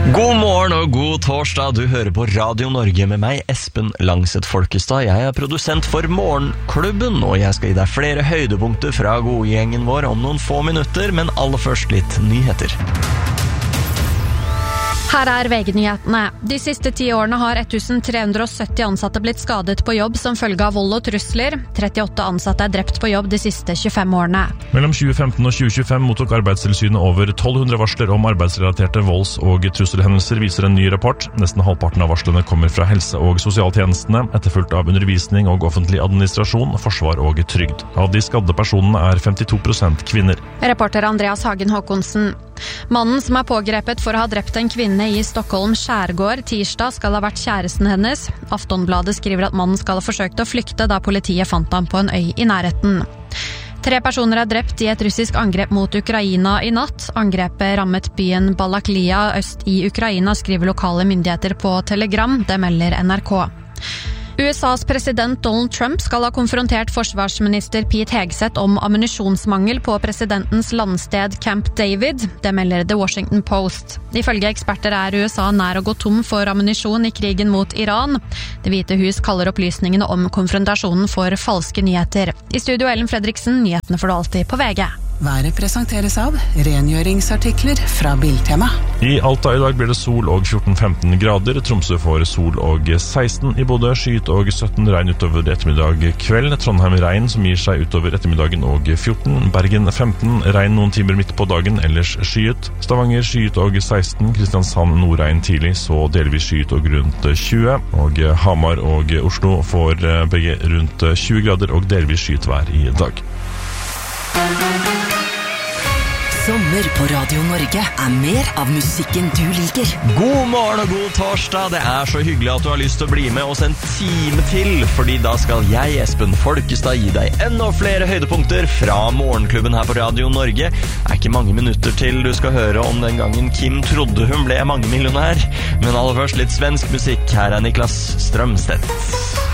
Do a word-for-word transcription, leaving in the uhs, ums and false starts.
God morgen og god torsdag, du hører på Radio Norge med meg, Espen Langset Folkestad. Jeg er produsent for Morgenklubben, og jeg skal gi deg flere høydepunkter fra godgjengen vår om noen få minutter, men aller først litt nyheter. Her er V G-nyhetene. De siste ti årene har tretten hundre sytti ansatte blitt skadet på jobb som følge av vold og trusler. trettiåtte ansatte er drept på jobb de siste tjuefem årene. Mellom tjue femten og tjue tjuefem mottok Arbeidstilsynet over tolv hundre varsler om arbeidsrelaterte volds- og trusselhendelser, viser en ny rapport. Nesten halvparten av varslene kommer fra helse- og sosialtjenestene, etterfulgt av undervisning og offentlig administrasjon, forsvar og trygd. Av de skadde personene er femtito prosent kvinner. Reporter Andreas Hagen Håkonsen. Mannen som er pågrepet for å ha drept en kvinne i Stockholm skjærgård tirsdag skal ha vært kjæresten hennes. Aftonbladet skriver at mannen skal ha forsøkt å flykte da politiet fant ham på en øy i nærheten. Tre personer er drept i et russisk angrep mot Ukraina i natt. Angrepet rammet byen Balaklia øst i Ukraina, skriver lokale myndigheter på Telegram. Det melder N R K. U S A's president Donald Trump skal ha konfrontert forsvarsminister Pete Hegseth om ammunisjonsmangel på presidentens landsted Camp David. Det melder The Washington Post. Ifølge eksperter er U S A nær å gå tom for ammunisjon i krigen mot Iran. Det hvite hus kaller opplysningene om konfrontasjonen for falske nyheter. I studio Ellen Fredriksen, nyhetene får du alltid på V G. Været presenteres av rengjøringsartikler fra Biltema. I Alta i dag blir det sol og fjorten til femten grader. Tromsø får sol og seksten. I Bodø skyet og sytten, regn utover ettermiddag kveld. Trondheim regn som gir seg utover ettermiddagen og fjorten. Bergen femten, regn noen timer midt på dagen, ellers skyet. Stavanger skyet og seksten. Kristiansand nordregn tidlig, så delvis skyet og rundt tjue. Og Hamar og Oslo får begge rundt tjue grader og delvis skyet vær i dag. Sommer på Radio Norge er mer av musikken du liker. God morgen og god torsdag, det er så hyggelig at du har lyst til å bli med oss en time til, fordi da skal jeg, Espen Folkestad, gi deg enda flere høydepunkter fra Morgenklubben her på Radio Norge. Det er ikke mange minutter til du skal høre om den gangen Kim trodde hun ble mangemillionær, men aller først litt svensk musikk. Her er Niklas Strømstedt.